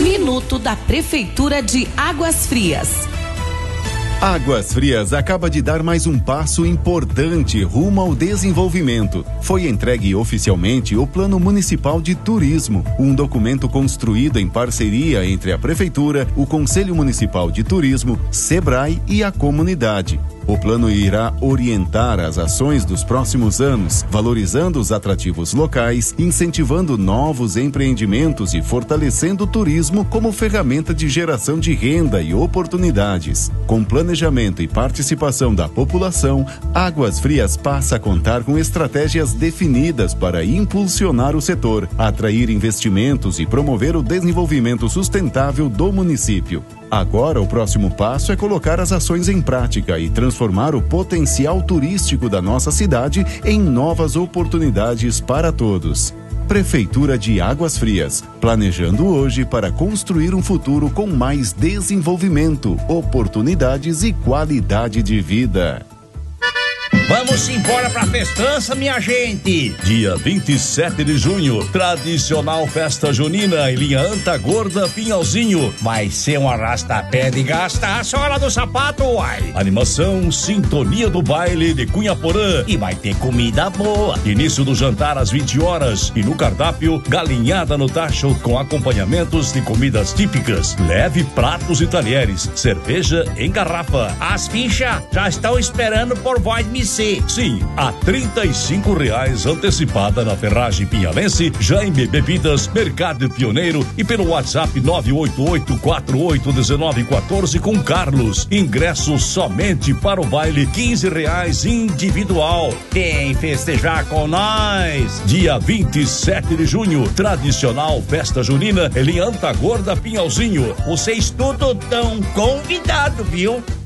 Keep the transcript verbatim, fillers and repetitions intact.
Minuto da Prefeitura de Águas Frias. Águas Frias acaba de dar mais um passo importante rumo ao desenvolvimento. Foi entregue oficialmente o Plano Municipal de Turismo, um documento construído em parceria entre a Prefeitura, o Conselho Municipal de Turismo, Sebrae e a comunidade. O plano irá orientar as ações dos próximos anos, valorizando os atrativos locais, incentivando novos empreendimentos e fortalecendo o turismo como ferramenta de geração de renda e oportunidades. Com planejamento e participação da população, Águas Frias passa a contar com estratégias definidas para impulsionar o setor, atrair investimentos e promover o desenvolvimento sustentável do município. Agora, o próximo passo é colocar as ações em prática e transformar o potencial turístico da nossa cidade em novas oportunidades para todos. Prefeitura de Águas Frias, planejando hoje para construir um futuro com mais desenvolvimento, oportunidades e qualidade de vida. Vamos embora pra festança, minha gente! Dia vinte e sete de junho, tradicional festa junina em linha Anta Gorda Pinhalzinho. Vai ser um arrasta-pé de gasta a sola do sapato, uai! Animação, sintonia do baile de Cunhaporã e vai ter comida boa. Início do jantar às vinte horas e no cardápio, galinhada no tacho com acompanhamentos de comidas típicas. Leve pratos e talheres, cerveja em garrafa. As fichas já estão esperando por voz me Sim, a trinta e cinco reais antecipada na Ferragem Pinhalense, Jaime Bebidas, Mercado Pioneiro e pelo WhatsApp nove oito oito quatro oito um nove um quatro com Carlos. Ingresso somente para o baile, quinze reais individual. Vem festejar com nós. Dia vinte e sete de junho, tradicional festa junina em Anta Gorda Pinhalzinho. Vocês todos tão convidados, viu?